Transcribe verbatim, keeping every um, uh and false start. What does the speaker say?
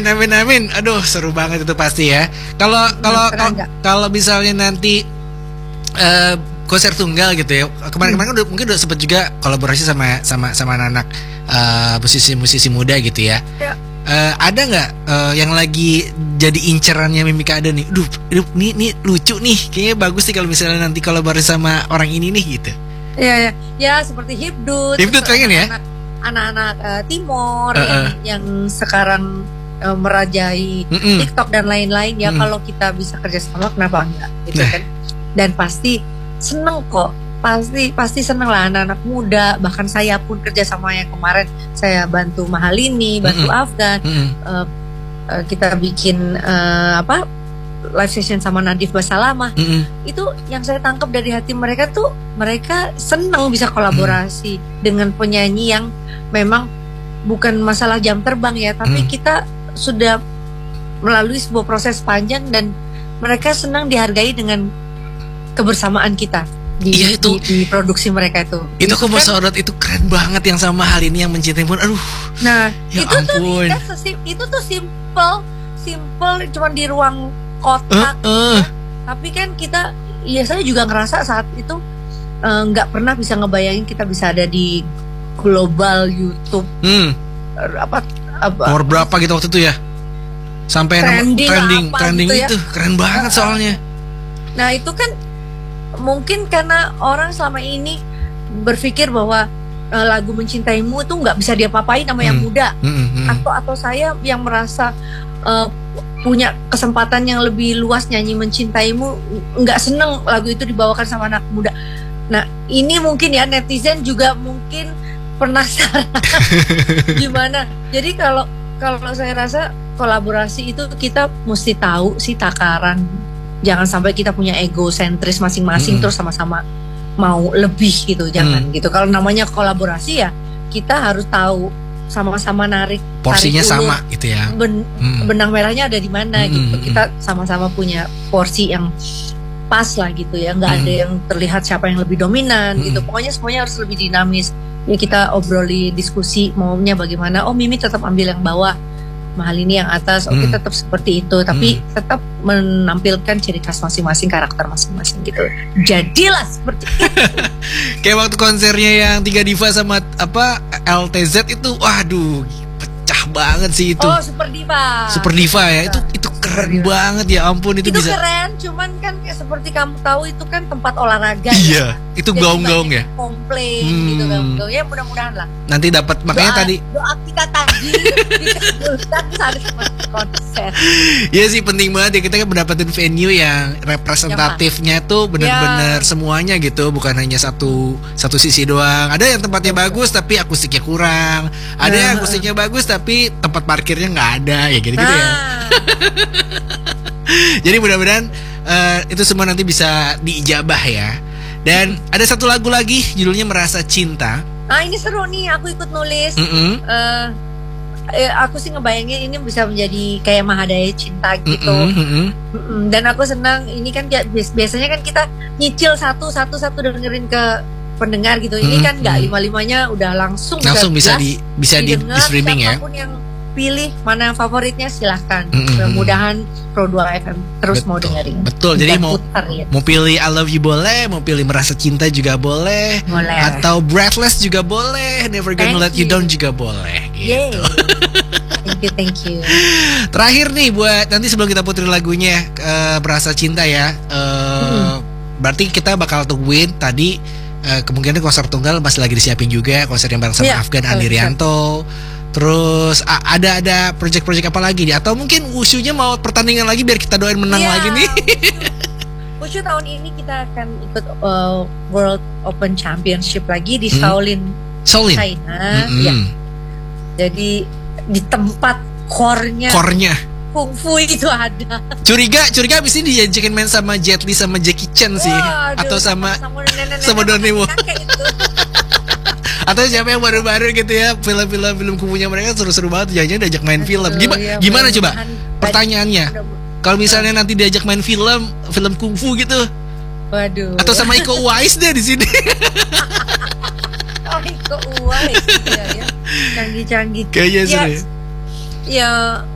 amin amin amin. Aduh seru banget itu pasti ya. Kalau kalau kalau misalnya nanti uh, konser tunggal gitu ya. Kemarin-kemarin hmm. udah mungkin udah sempet juga kolaborasi sama sama sama anak uh, musisi-musisi muda gitu ya. Ya. Uh, ada nggak uh, yang lagi jadi incerannya Mimika ada nih? Duh, ini ini lucu nih. Kayaknya bagus sih kalau misalnya nanti kolaborasi sama orang ini nih gitu. Iya ya. Ya seperti Hibdut. Hibdut pengen ya? Anak-anak uh, Timor uh, uh. Yang, yang sekarang uh, merajai Mm-mm. TikTok dan lain-lain ya. Mm. Kalau kita bisa kerjasama kenapa enggak gitu nah. kan? Dan pasti seneng kok. Pasti pasti seneng lah anak-anak muda, bahkan saya pun kerja sama yang kemarin saya bantu Mahalini, bantu mm-hmm. Afgan, mm-hmm. Uh, uh, kita bikin uh, apa live session sama Nadif Basalamah. Mm-hmm. Itu yang saya tangkap dari hati mereka tuh mereka seneng bisa kolaborasi mm-hmm. dengan penyanyi yang memang bukan masalah jam terbang ya, tapi mm-hmm. kita sudah melalui sebuah proses panjang dan mereka senang dihargai dengan kebersamaan kita. Di, iya itu di, di produksi mereka itu. Itu aku mau sorot itu keren banget yang sama hal ini yang mencintai pun aduh. Nah, ya itu ampun. tuh sesim, itu tuh simple, simple cuma di ruang kotak. Uh, uh. Ya. Tapi kan kita ya saya juga ngerasa saat itu nggak uh, pernah bisa ngebayangin kita bisa ada di global YouTube. Hmm. Apa apa nomor berapa gitu waktu itu ya? Sampai trending trending, apa trending gitu ya. Itu keren banget uh, soalnya. Nah, itu kan mungkin karena orang selama ini berpikir bahwa uh, lagu Mencintaimu itu nggak bisa diapa-apain sama hmm. yang muda, hmm, hmm. atau atau saya yang merasa uh, punya kesempatan yang lebih luas nyanyi Mencintaimu nggak seneng lagu itu dibawakan sama anak muda. Nah ini mungkin ya netizen juga mungkin penasaran gimana. Jadi kalau kalau saya rasa kolaborasi itu kita mesti tahu sih takaran. Jangan sampai kita punya egosentris masing-masing hmm. terus sama-sama mau lebih gitu, jangan hmm. gitu. Kalau namanya kolaborasi ya kita harus tahu sama-sama narik porsinya sama gitu ya. Ben, hmm. benang merahnya ada di mana hmm. gitu. Kita sama-sama punya porsi yang pas lah gitu ya. Nggak hmm. ada yang terlihat siapa yang lebih dominan hmm. gitu. Pokoknya semuanya harus lebih dinamis. Ya kita obroli diskusi maunya bagaimana. Oh Mimi tetap ambil yang bawah, Mahalini yang atas, oke okay, hmm. tetap seperti itu, tapi hmm. tetap menampilkan ciri khas masing-masing, karakter masing-masing gitu. Jadilah seperti itu. Kayak waktu konsernya yang Tiga Diva sama apa L T Z itu, waduh, pecah banget sih itu. Oh, Super Diva. Super Diva ya, itu itu keren banget ya ampun itu, itu bisa. Itu keren, cuman kan kayak seperti kamu tahu itu kan tempat olahraga. Iya, ya. Itu gaung-gaung ya. Komplain hmm. gitu gaung-gaung. Ya mudah-mudahan lah. Nanti dapat makanya doa, tadi doa kita tadi dikabulkan harus konser. Iya sih penting banget ya kita kan mendapatkan venue yang representatifnya ya, tuh benar-benar ya. Semuanya gitu, bukan hanya satu satu sisi doang. Ada yang tempatnya bagus tapi akustiknya kurang. Ada nah. yang akustiknya bagus tapi tempat parkirnya nggak ada ya gitu-gitu nah. ya. Jadi mudah-mudahan uh, itu semua nanti bisa diijabah ya. Dan hmm. ada satu lagu lagi judulnya Merasa Cinta. Ah ini seru nih, aku ikut nulis. Mm-hmm. Uh, eh, aku sih ngebayangin ini bisa menjadi kayak Mahadaya Cinta gitu. Mm-hmm. Mm-hmm. Dan aku senang ini kan biasanya kan kita nyicil satu-satu satu dengerin ke pendengar gitu. Ini mm-hmm. kan nggak lima-limanya udah langsung langsung bisa di bisa di, di streaming ya. Siapapun yang pilih mana favoritnya silahkan. Mm-hmm. Mudah-mudahan Pro dua F M terus betul, mau dengerin. Betul. Jadi mau putar, ya. mau pilih I Love You boleh, mau pilih Merasa Cinta juga boleh, boleh. Atau Breathless juga boleh, Never Gonna thank Let You. you Down juga boleh. Gitu. Thank you, thank you. Terakhir nih buat nanti sebelum kita puterin lagunya uh, Merasa Cinta ya. Uh, hmm. Berarti kita bakal tungguin tadi uh, kemungkinan konser tunggal masih lagi disiapin juga, konser yang bareng sama yeah, Afgan Andi Rianto. Terus a- ada ada project-project apa lagi nih? Atau mungkin Wushunya mau pertandingan lagi biar kita doain menang yeah, lagi nih. Wushu tahun ini kita akan ikut uh, World Open Championship lagi di hmm. Shaolin, Shaolin, China. Mm-hmm. Ya. Jadi di tempat core-nya, core-nya kungfu itu ada. Curiga, curiga abis ini diajakin main sama Jet Li sama Jackie Chan sih, oh, aduh, atau sama sama, sama Donnie Wong. Atau siapa yang baru-baru gitu ya, film-film film kungfunya mereka seru-seru banget, jangan-jangan diajak main film. Gimana ya, gimana coba pertanyaannya? Kalau misalnya nanti diajak main film, film kungfu gitu. Waduh. Atau sama Iko Uwais deh di sini. Oh, Iko Uwais ya, ya. Canggih-canggih. Kayaknya seru. Ya, ya